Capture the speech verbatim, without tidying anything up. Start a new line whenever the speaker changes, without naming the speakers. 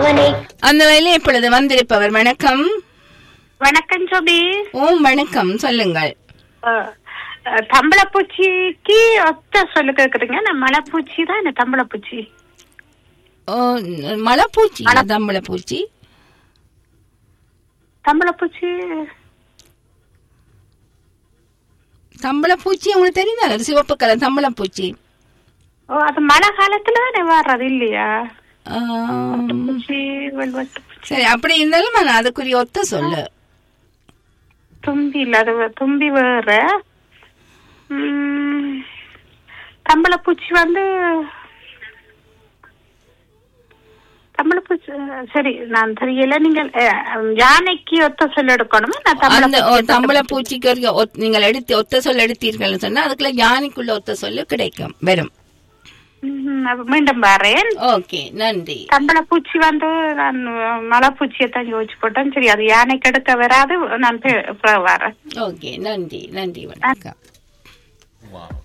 அந்த வகையில் இப்பொழுது வந்திருப்பவர் வணக்கம்.
வணக்கம் ஜோபி.
ஓம் வணக்கம், சொல்லுங்கள்.
தம்பளப்பூச்சிக்கு ஒத்த சொல்லு கேக்குறீங்க. நான் மலைப்பூச்சி தான் என்ன தம்பளப்பூச்சி.
மலைப்பூச்சி தம்பளப்பூச்சி
தம்பளப்பூச்சி
தம்பளப்பூச்சி உங்களுக்கு தெரியுதா? சிவப்பு கலர் தம்பளப்பூச்சி.
ஓ, அது மழை காலத்துல தானே வர்றது இல்லையா?
சரி, அப்படி இருந்தாலும் நான் அதுக்குரிய ஒத்த சொல்லு.
தும்பி இல்ல, அது தும்பி வேற. தம்பளப்பூச்சி வந்து தம்பளப்பூச்சி. சரி, நான் தெரியல. நீங்கள் யானைக்கு ஒத்த சொல் எடுக்கணுமா?
தம்பளப்பூச்சிக்கு நீங்கள் எடுத்து ஒத்த சொல் எடுத்தீர்கள் சொன்னா அதுக்குள்ள யானைக்குள்ள ஒத்த சொல்லு கிடைக்கும் வரும்.
மீண்டும் பாறேன்.
ஓகே, நன்றி.
தம்பளப்பூச்சி வந்து நான் மலைப்பூச்சியை தான் யோசிச்சு போட்டேன். சரி, அது யானைக்கு எடுக்க வராது. நான் வரேன்.
ஓகே, நன்றி நன்றி, வணக்கம்.